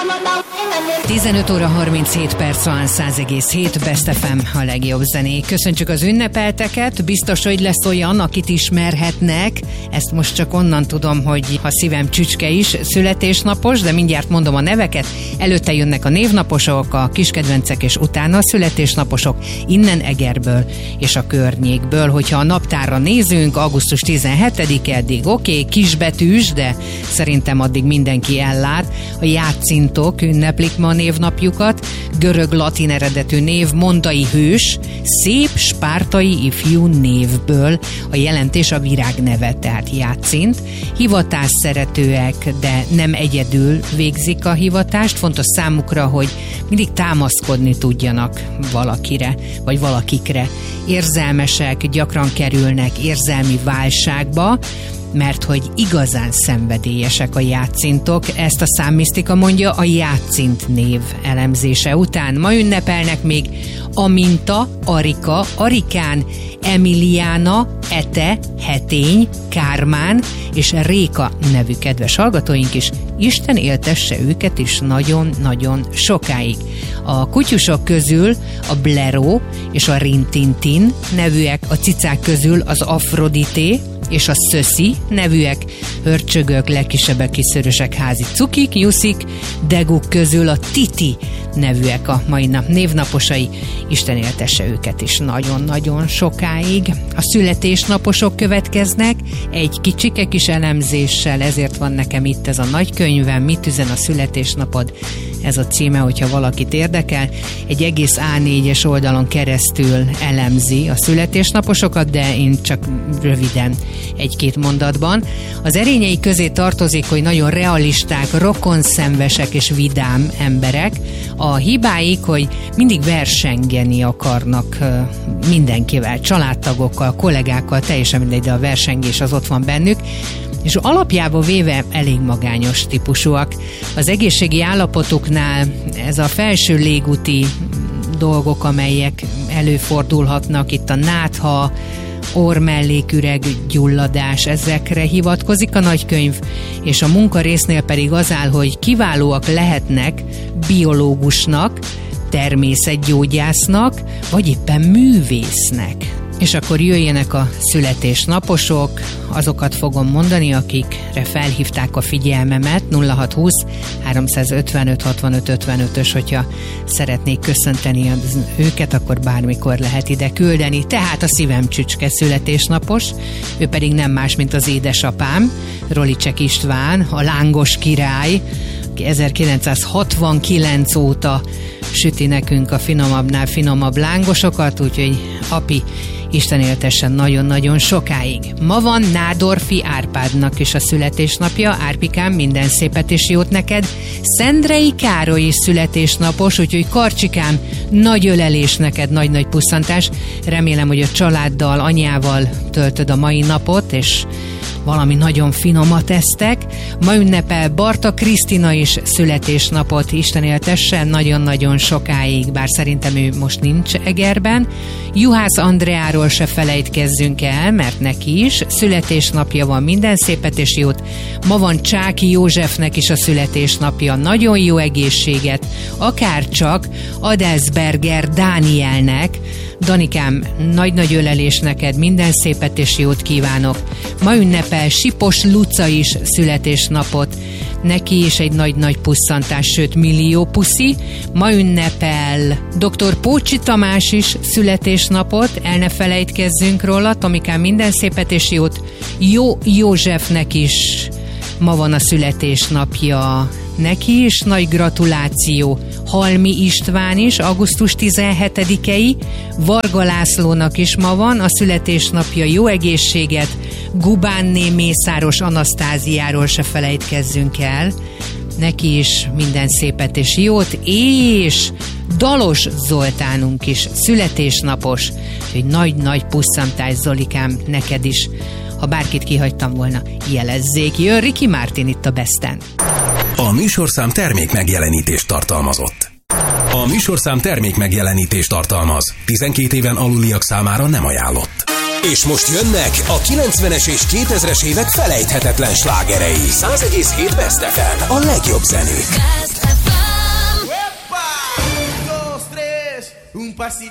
15 óra 37 perc van, 100,7 Best FM a legjobb zenék. Köszöntsük az ünnepelteket, biztos, hogy lesz olyan, akit ismerhetnek. Ezt most csak onnan tudom, hogy a szívem csücske is születésnapos, de mindjárt mondom a neveket. Előtte jönnek a névnaposok, a kiskedvencek, és utána a születésnaposok innen Egerből és a környékből. Hogyha a naptárra nézünk, augusztus 17-e eddig oké, kisbetűs, de szerintem addig mindenki ellát. A játszintok ünneplik ma a névnapjukat, görög-latin eredetű név mondai hős, szép spártai ifjú névből, a jelentés a virágneve, tehát játszint. Hivatás szeretőek, de nem egyedül végzik a hivatást, fontos számukra, hogy mindig támaszkodni tudjanak valakire, vagy valakikre. Érzelmesek, gyakran kerülnek érzelmi válságba, mert hogy igazán szenvedélyesek a játszintok, ezt a számmisztika mondja a játszint név elemzése után. Ma ünnepelnek még Aminta, Arika, Arikán, Emiliána, Ete, Hetény, Kármán és Réka nevű kedves hallgatóink is. Isten éltesse őket is nagyon-nagyon sokáig. A kutyusok közül a Blero és a Rintintin nevűek, a cicák közül az Afrodité és a Szöszi nevűek, hörcsögök, legkisebbek kiszörösek, házi cukik, nyuszik, deguk közül a Titi nevűek a mai nap névnaposai. Isten éltesse őket is nagyon-nagyon sokáig. A születésnaposok következnek egy kicsike kis elemzéssel, ezért van nekem itt ez a nagykönyvem, Mit üzen a születésnapod? Ez a címe, hogyha valakit érdekel. Egy egész A4-es oldalon keresztül elemzi a születésnaposokat, de én csak röviden egy-két mondatban. Az erényei közé tartozik, hogy nagyon realisták, rokonszenvesek és vidám emberek. A hibáik, hogy mindig versengeni akarnak mindenkivel, családtagokkal, kollégákkal, teljesen mindegy, de a versengés az ott van bennük, és alapjába véve elég magányos típusúak. Az egészségi állapotuknál ez a felső légúti dolgok, amelyek előfordulhatnak, itt a nátha, orrmelléküreg gyulladás, ezekre hivatkozik a nagykönyv, és a munkarésznél pedig az áll, hogy kiválóak lehetnek biológusnak, természetgyógyásznak, vagy éppen művésznek. És akkor jöjjenek a születésnaposok, azokat fogom mondani, akikre felhívták a figyelmemet, 0620 355 65 55-ös, hogyha szeretnék köszönteni őket, akkor bármikor lehet ide küldeni. Tehát a szívem csücske születésnapos, ő pedig nem más, mint az édesapám, Rolicsek István, a lángos király, aki 1969 óta süti nekünk a finomabbnál finomabb lángosokat, úgyhogy api, Isten éltessen nagyon-nagyon sokáig. Ma van Nádorfi Árpádnak is a születésnapja. Árpikám, minden szépet és jót neked. Szendrei Károly is születésnapos, úgyhogy Karcsikám, nagy ölelés neked, nagy-nagy pusszantás. Remélem, hogy a családdal, anyával töltöd a mai napot, és valami nagyon finomat esztek. Ma ünnepel Barta Krisztina is születésnapot, Isten éltesse nagyon-nagyon sokáig, bár szerintem ő most nincs Egerben. Juhász Andreáról se felejtkezzünk el, mert neki is születésnapja van, minden szépet és jót. Ma van Csáki Józsefnek is a születésnapja, nagyon jó egészséget, akárcsak Adelsberger Dánielnek. Danikám, nagy-nagy ölelés neked, minden szépet és jót kívánok. Ma ünnepel Sipos Luca is születésnapot, neki is egy nagy-nagy pusszantás, sőt millió puszi. Ma ünnepel dr. Pócsi Tamás is születésnapot, el ne felejtkezzünk róla. Tomikám, minden szépet és jót. Jó Józsefnek is ma van a születésnapja, neki is nagy gratuláció. Halmi István is, augusztus 17-ei, Varga Lászlónak is ma van a születésnapja, jó egészséget. Gubánné Mészáros Anasztáziáról se felejtkezzünk el, neki is minden szépet és jót, és Dalos Zoltánunk is születésnapos, úgyhogy nagy-nagy pusszantás, Zolikám, neked is. Ha bárkit kihagytam volna, jelezzék. Jön Ricky Martin itt a Besten. A műsorszám termék megjelenítést tartalmazott. A műsorszám termék megjelenítést tartalmaz. 12 éven aluliak számára nem ajánlott. És most jönnek a 90-es és 2000-es évek felejthetetlen slágerei. 100,7 Best FM, a legjobb zenék. un pasito.